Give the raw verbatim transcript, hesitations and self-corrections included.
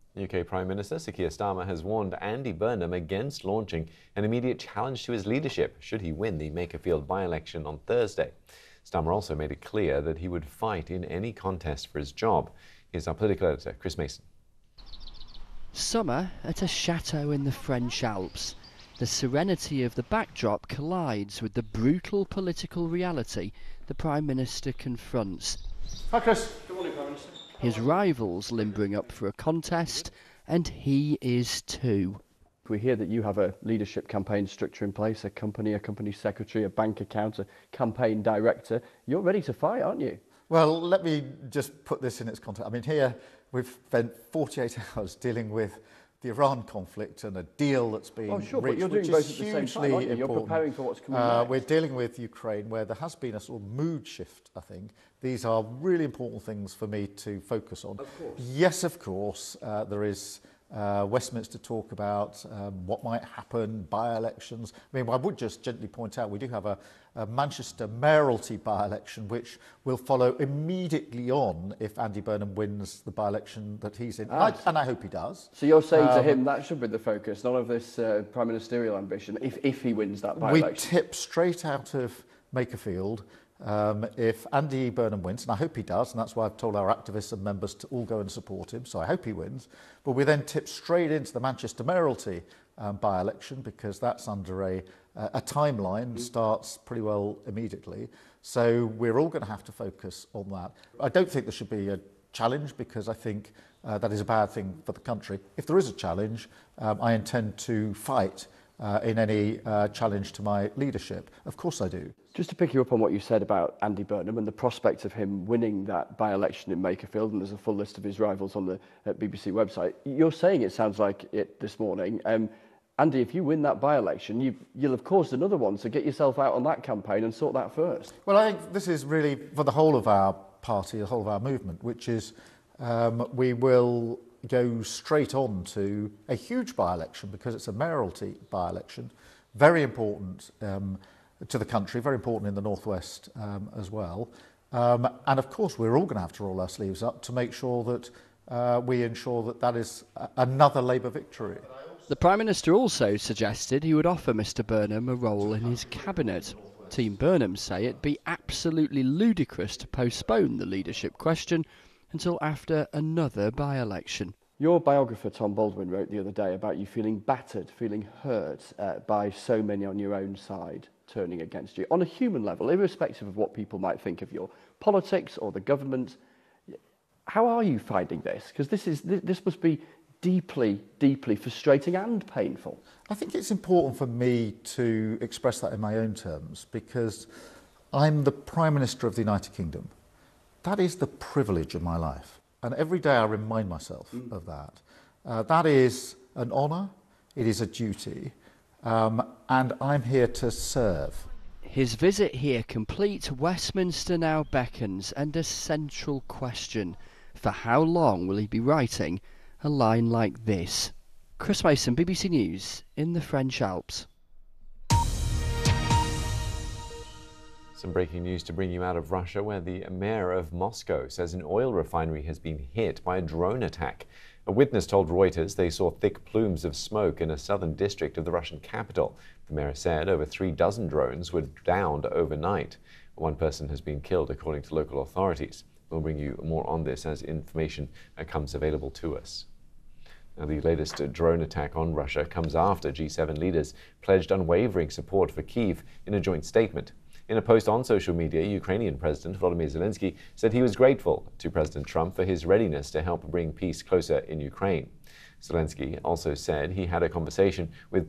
U K Prime Minister Sir Keir Starmer has warned Andy Burnham against launching an immediate challenge to his leadership should he win the Makerfield by-election on Thursday. Starmer also made it clear that he would fight in any contest for his job. Here's our political editor, Chris Mason. Summer at a chateau in the French Alps. The serenity of the backdrop collides with the brutal political reality the Prime Minister confronts. Hi Chris. Good morning, Prime Minister. His rivals limbering up for a contest, and he is too. We hear that you have a leadership campaign structure in place, a company, a company secretary, a bank account, a campaign director. You're ready to fight, aren't you? Well, let me just put this in its context. I mean, here we've spent forty-eight hours dealing with the Iran conflict and a deal that's been oh, sure, reached, but you're doing which both is at the hugely same time, aren't you? You're important. preparing for what's coming uh, next. We're dealing with Ukraine, where there has been a sort of mood shift, I think. These are really important things for me to focus on. Of course. Yes, of course, uh, there is uh, Westminster talk about um, what might happen, by-elections. I mean, I would just gently point out we do have a, a Manchester mayoralty by-election, which will follow immediately on if Andy Burnham wins the by-election that he's in. Ah. And, I, and I hope he does. So you're saying um, to him that should be the focus, none of this uh, prime ministerial ambition, if, if he wins that We by-election? tip straight out of Makerfield um, if Andy Burnham wins, and I hope he does, and that's why I've told our activists and members to all go and support him, so I hope he wins. But we then tip straight into the Manchester mayoralty um, by-election, because that's under a, a timeline, starts pretty well immediately. So we're all going to have to focus on that. I don't think there should be a challenge, because I think uh, that is a bad thing for the country. If there is a challenge, um, I intend to fight uh, in any uh, challenge to my leadership. Of course I do. Just to pick you up on what you said about Andy Burnham and the prospect of him winning that by-election in Makerfield, and there's a full list of his rivals on the uh, B B C website. You're saying, it sounds like it this morning, um, Andy, if you win that by-election, you, you'll have caused another one, so get yourself out on that campaign and sort that first. Well, I think this is really for the whole of our party, the whole of our movement, which is um, we will go straight on to a huge by-election, because it's a mayoralty by-election, very important um, to the country, very important in the Northwest um, as well. Um, and of course, we're all going to have to roll our sleeves up to make sure that uh, we ensure that that is a- another Labour victory. The Prime Minister also suggested he would offer Mr Burnham a role in his cabinet. Team Burnham say it'd be absolutely ludicrous to postpone the leadership question until after another by-election. Your biographer, Tom Baldwin, wrote the other day about you feeling battered, feeling hurt uh, by so many on your own side turning against you. On a human level, irrespective of what people might think of your politics or the government, how are you finding this? Because this is this must be deeply, deeply frustrating and painful. I think it's important for me to express that in my own terms, because I'm the Prime Minister of the United Kingdom. That is the privilege of my life. And every day I remind myself mm. of that. Uh, that is an honour, it is a duty, um, and I'm here to serve. His visit here complete, Westminster now beckons, and a central question: for how long will he be writing a line like this? Chris Mason, B B C News, in the French Alps. Some breaking news to bring you out of Russia, where the mayor of Moscow says an oil refinery has been hit by a drone attack. A witness told Reuters they saw thick plumes of smoke in a southern district of the Russian capital. The mayor said over three dozen drones were downed overnight. One person has been killed, according to local authorities. We'll bring you more on this as information comes available to us. Now, the latest drone attack on Russia comes after G seven leaders pledged unwavering support for Kyiv in a joint statement. In a post on social media, Ukrainian President Volodymyr Zelensky said he was grateful to President Trump for his readiness to help bring peace closer in Ukraine. Zelensky also said he had a conversation with